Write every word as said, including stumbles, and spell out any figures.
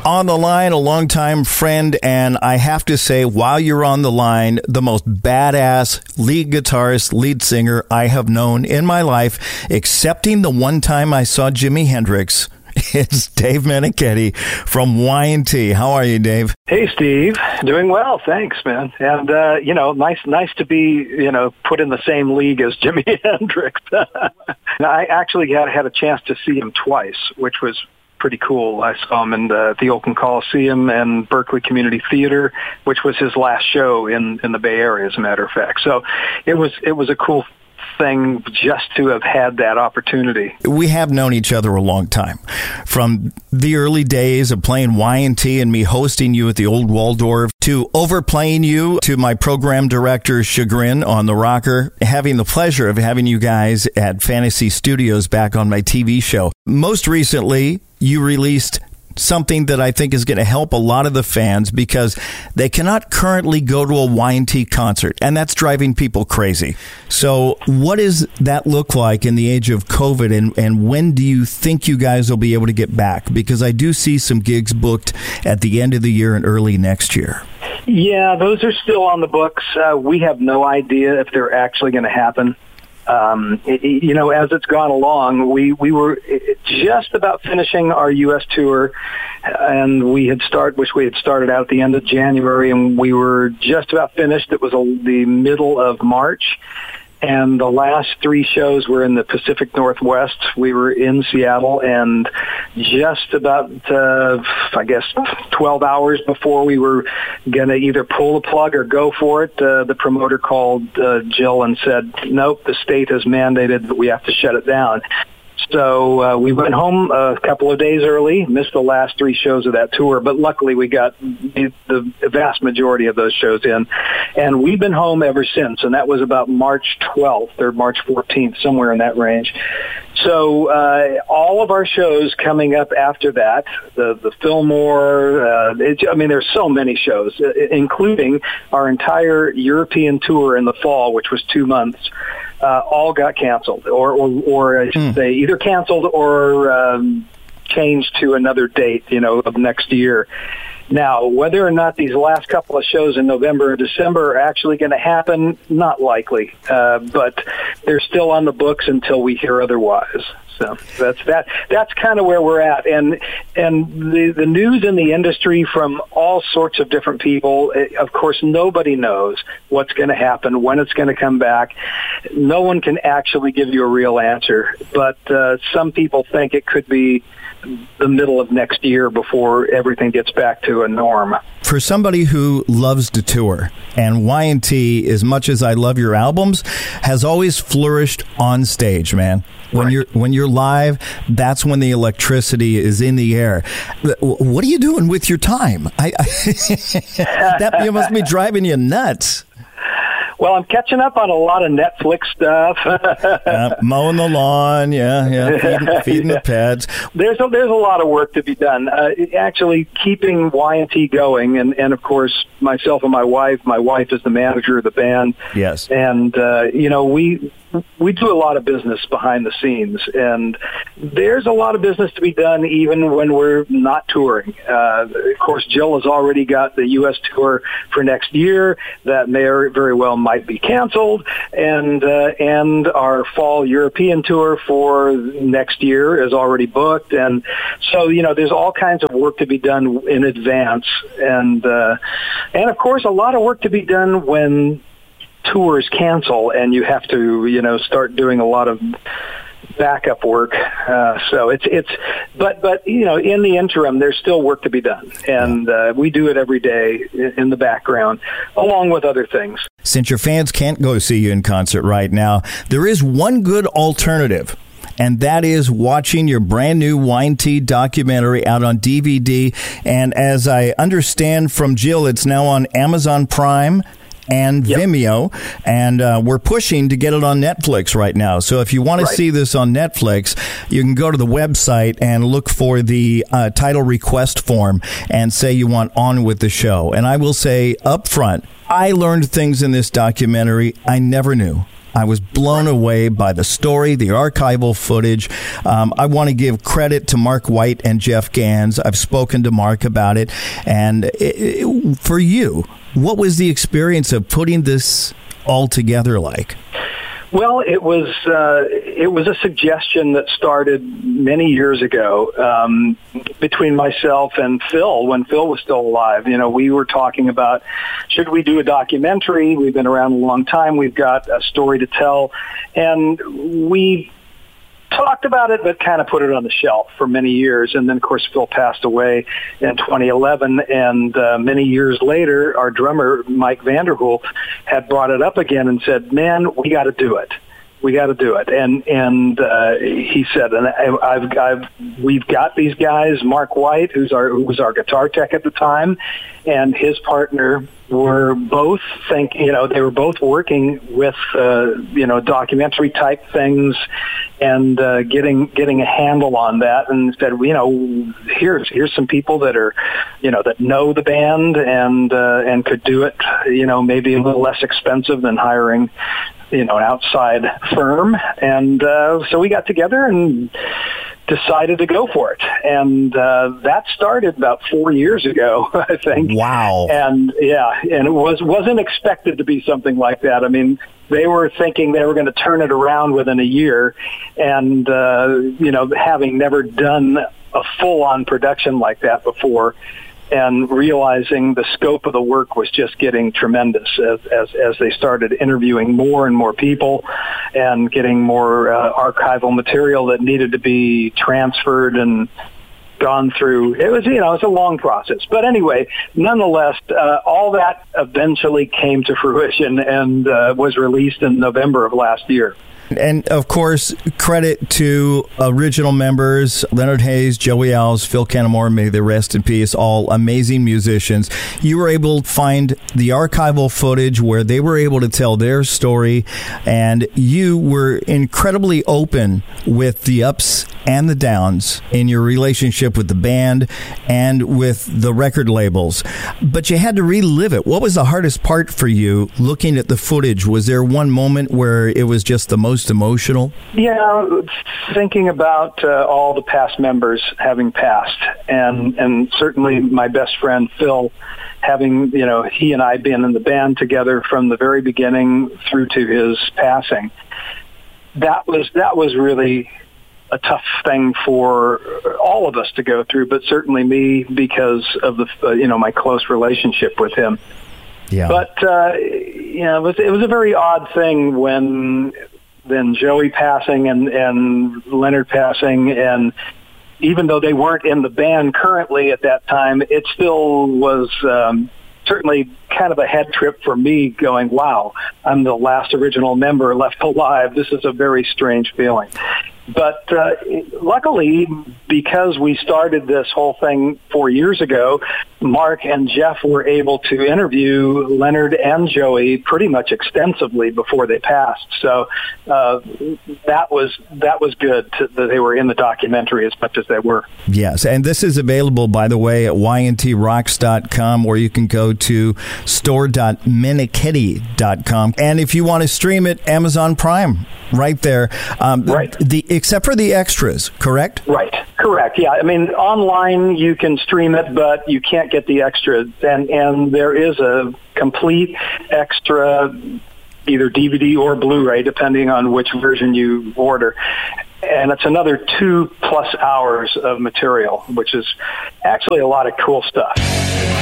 on the line, a longtime friend, and I have to say, while you're on the line, the most badass lead guitarist, lead singer I have known in my life, excepting the one time I saw Jimi Hendrix. It's Dave Meniketti from Y and T. How are you, Dave? Hey, Steve. Doing well, thanks, man. And, uh, you know, nice nice to be, you know, put in the same league as Jimi Hendrix. I actually had, had a chance to see him twice, which was pretty cool. I saw him in the, the Oakland Coliseum and Berkeley Community Theater, which was his last show in, in the Bay Area, as a matter of fact. So it was it was a cool thing just to have had that opportunity. We have known each other a long time, from the early days of playing Y and T and me hosting you at the old Waldorf, to overplaying you to my program director's chagrin on the rocker, having the pleasure of having you guys at Fantasy Studios back on my T V show. Most recently, you released something that I think is going to help a lot of the fans because they cannot currently go to a Y and T concert, and that's driving people crazy. So what does that look like in the age of COVID, and, and when do you think you guys will be able to get back? Because I do see some gigs booked at the end of the year and early next year. Yeah, those are still on the books. Uh, we have no idea if they're actually going to happen. Um, it, you know, as it's gone along, we, we were just about finishing our U S tour, and we had start, which we had started out at the end of January, and we were just about finished. It was a, the middle of March, and the last three shows were in the Pacific Northwest. We were in Seattle, and just about, uh, I guess, twelve hours before we were going to either pull the plug or go for it, uh, the promoter called uh, Jill and said, nope, the state has mandated that we have to shut it down. So uh, we went home a couple of days early, missed the last three shows of that tour, but luckily we got the, the vast majority of those shows in. And we've been home ever since, and that was about March twelfth or March fourteenth, somewhere in that range. So uh, all of our shows coming up after that, the, the Fillmore, uh, it, I mean, there's so many shows, including our entire European tour in the fall, which was two months. Uh, all got canceled, or, or, or I should mm. say, either canceled or um, changed to another date, you know, of next year. Now, whether or not these last couple of shows in November or December are actually going to happen, not likely. Uh, but they're still on the books until we hear otherwise. So that's that. That's kind of where we're at, and and the the news in the industry from all sorts of different people. Of course, nobody knows what's going to happen, when it's going to come back. No one can actually give you a real answer, but uh, some people think it could be the middle of next year before everything gets back to a norm. For somebody who loves to tour, and Y and T, as much as I love your albums, has always flourished on stage, man. When right. you're when you're live, that's when the electricity is in the air. What are you doing with your time? I, I that must be driving you nuts. Well, I'm catching up on a lot of Netflix stuff. uh, mowing the lawn, yeah, yeah, feeding, feeding the pets. There's a, there's a lot of work to be done. Uh, actually, keeping Y and T going, and, and of course, myself and my wife. My wife is the manager of the band. Yes, and uh, you know we. We do a lot of business behind the scenes, and there's a lot of business to be done even when we're not touring. Uh, of course, Jill has already got the U S tour for next year. That may very well might be canceled, and uh, and our fall European tour for next year is already booked. And so, you know, there's all kinds of work to be done in advance, and uh, and of course, a lot of work to be done when tours cancel and you have to, you know, start doing a lot of backup work. Uh, so it's, it's, but, but, you know, in the interim, there's still work to be done. And uh, we do it every day in the background, along with other things. Since your fans can't go see you in concert right now, there is one good alternative. And that is watching your brand new Y and T documentary out on D V D. And as I understand from Jill, it's now on Amazon Prime and yep. Vimeo, and uh, we're pushing to get it on Netflix right now. So if you want right. to see this on Netflix, you can go to the website and look for the uh, title request form and say you want On With the Show. And I will say up front, I learned things in this documentary I never knew. I was blown away by the story, the archival footage. Um, I want to give credit to Mark White and Jeff Gans. I've spoken to Mark about it. And it, it, for you, what was the experience of putting this all together like? Well, it was uh, it was a suggestion that started many years ago um, between myself and Phil when Phil was still alive. You know, we were talking about, should we do a documentary? We've been around a long time. We've got a story to tell. And we talked about it, but kind of put it on the shelf for many years. And then, of course, Phil passed away in twenty eleven. And uh, many years later, our drummer, Mike Vanderholt, had brought it up again and said, man, we got to do it. We got to do it. And and uh, he said, and I, I've, I've, we've got these guys, Mark White, who's our, who was our guitar tech at the time, and his partner were both thinking, you know, they were both working with, uh, you know, documentary type things and uh, getting getting a handle on that, and said, you know, here's here's some people that are, you know, that know the band and uh, and could do it, you know, maybe a little less expensive than hiring, you know, an outside firm. And uh, so we got together and decided to go for it. And uh, that started about four years ago, I think. Wow. And yeah, and it was, wasn't expected to be something like that. I mean, they were thinking they were going to turn it around within a year. And, uh, you know, having never done a full-on production like that before, and realizing the scope of the work was just getting tremendous as, as, as they started interviewing more and more people and getting more uh, archival material that needed to be transferred and gone through. It was, you know, it's a long process. But anyway, nonetheless, uh, all that eventually came to fruition and uh, was released in November of last year. And, of course, credit to original members, Leonard Hayes, Joey Alves, Phil Kennemore, may they rest in peace, all amazing musicians. You were able to find the archival footage where they were able to tell their story, and you were incredibly open with the ups and the downs in your relationship with the band and with the record labels. But you had to relive it. What was the hardest part for you looking at the footage? Was there one moment where it was just the most emotional? Yeah, thinking about uh, all the past members having passed, and and certainly my best friend Phil, having, you know, he and I been in the band together from the very beginning through to his passing. That was that was really a tough thing for all of us to go through, but certainly me because of the uh, you know, my close relationship with him. Yeah. But uh, you know, it was, it was a very odd thing when then Joey passing and, and Leonard passing, and even though they weren't in the band currently at that time, it still was um, certainly kind of a head trip for me going, wow, I'm the last original member left alive. This is a very strange feeling. But uh, luckily, because we started this whole thing four years ago, Mark and Jeff were able to interview Leonard and Joey pretty much extensively before they passed. So uh, that was that was good to, that they were in the documentary as much as they were. Yes, and this is available, by the way, at y n t rocks dot com, or you can go to store dot meniketti dot com. And if you want to stream it, Amazon Prime, right there. Um, right. The except for the extras, correct? Right. Correct. Yeah. I mean, online you can stream it, but you can't get the extras. And and there is a complete extra, either D V D or Blu-ray, depending on which version you order. And it's another two plus hours of material, which is actually a lot of cool stuff.